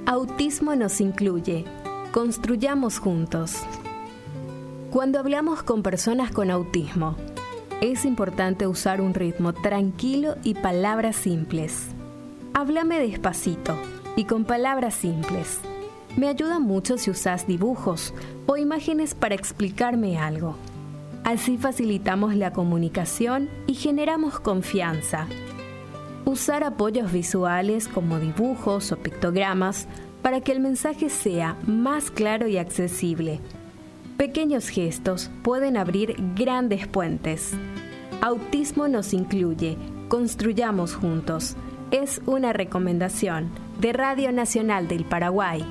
Autismo nos incluye. Construyamos juntos. Cuando hablamos con personas con autismo, es importante usar un ritmo tranquilo y palabras simples. Háblame despacito y con palabras simples. Me ayuda mucho si usas dibujos o imágenes para explicarme algo. Así facilitamos la comunicación y generamos confianza. Usar apoyos visuales como dibujos o pictogramas para que el mensaje sea más claro y accesible. Pequeños gestos pueden abrir grandes puentes. Autismo nos incluye. Construyamos juntos. Es una recomendación de Radio Nacional del Paraguay.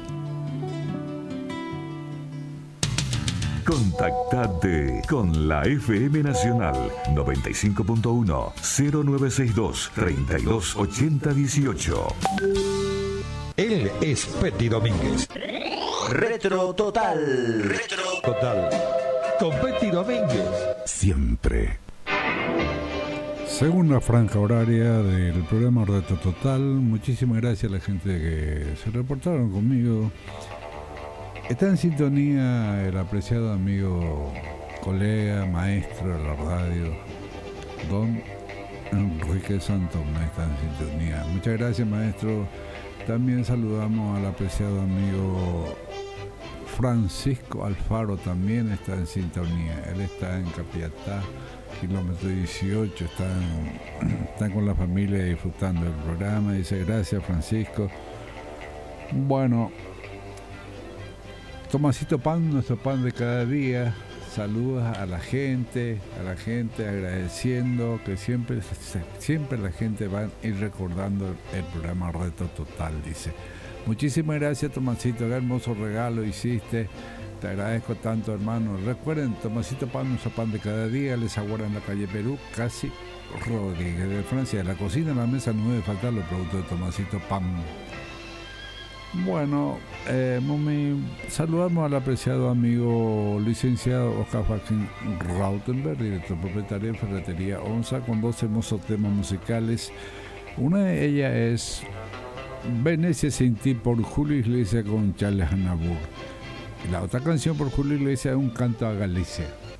Contactate con la FM Nacional 95.1 0962 328018. Él es Petty Domínguez. Retro Total. Retro Total. Con Petty Domínguez. Siempre. Segunda franja horaria del programa Retro Total. Muchísimas gracias a la gente que se reportaron conmigo. Está en sintonía el apreciado amigo, colega, maestro de la radio, don Enrique Santomé, está en sintonía. Muchas gracias, maestro. También saludamos al apreciado amigo Francisco Alfaro, también está en sintonía. Él está en Capiatá, kilómetro 18, están con la familia disfrutando del programa. Dice, gracias, Francisco. Bueno, Tomasito Pan, nuestro pan de cada día. Saludos a la gente agradeciendo que siempre la gente va a ir recordando el programa Reto Total, dice. Muchísimas gracias, Tomasito, qué hermoso regalo hiciste. Te agradezco tanto, hermano. Recuerden, Tomasito Pan, nuestro pan de cada día, les aguarda en la calle Perú, casi Rodríguez de Francia. De la cocina a la mesa no debe faltar los productos de Tomasito Pan. Bueno, saludamos al apreciado amigo licenciado Oscar Joaquín Rautenberg, director propietario de Ferretería Onza, con dos hermosos temas musicales. Una de ellas es Venecia sin ti por Julio Iglesias con Charles Aznavour. Y la otra canción por Julio Iglesias es Un canto a Galicia.